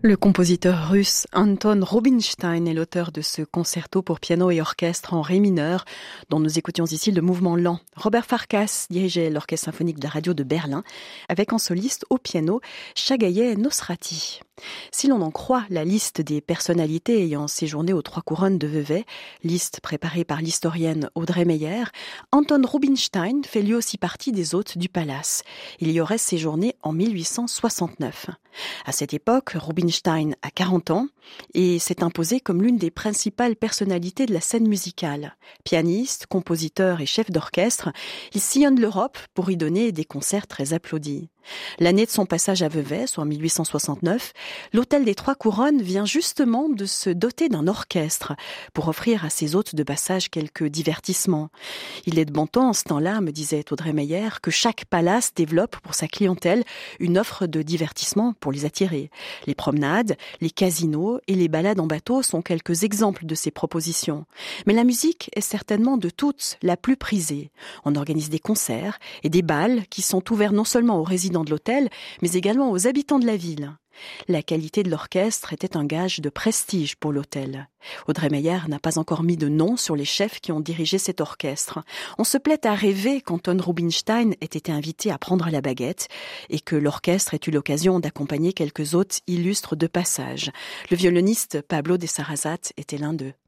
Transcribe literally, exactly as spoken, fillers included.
Le compositeur russe Anton Rubinstein est l'auteur de ce concerto pour piano et orchestre en ré mineur, dont nous écoutions ici le mouvement lent. Robert Farkas dirigeait l'orchestre symphonique de la radio de Berlin, avec en soliste au piano Shagaye Nosrati. Si l'on en croit la liste des personnalités ayant séjourné aux Trois Couronnes de Vevey, liste préparée par l'historienne Audrey Meyer, Anton Rubinstein fait lui aussi partie des hôtes du palace. Il y aurait séjourné en mille huit cent soixante-neuf. À cette époque, Rubinstein a quarante ans et s'est imposé comme l'une des principales personnalités de la scène musicale. Pianiste, compositeur et chef d'orchestre, il sillonne l'Europe pour y donner des concerts très applaudis. L'année de son passage à Vevey, soit en mille huit cent soixante-neuf, l'Hôtel des Trois Couronnes vient justement de se doter d'un orchestre pour offrir à ses hôtes de passage quelques divertissements. Il est de bon temps en ce temps-là, me disait Audrey Meyer, que chaque palace développe pour sa clientèle une offre de divertissement pour les attirer. Les promenades, les casinos et les balades en bateau sont quelques exemples de ces propositions. Mais la musique est certainement de toutes la plus prisée. On organise des concerts et des bals qui sont ouverts non seulement aux résidents de l'hôtel, mais également aux habitants de la ville. La qualité de l'orchestre était un gage de prestige pour l'hôtel. Audrey Meyer n'a pas encore mis de nom sur les chefs qui ont dirigé cet orchestre. On se plaît à rêver qu'Anton Rubinstein ait été invité à prendre la baguette et que l'orchestre ait eu l'occasion d'accompagner quelques hôtes illustres de passage. Le violoniste Pablo de Sarasate était l'un d'eux.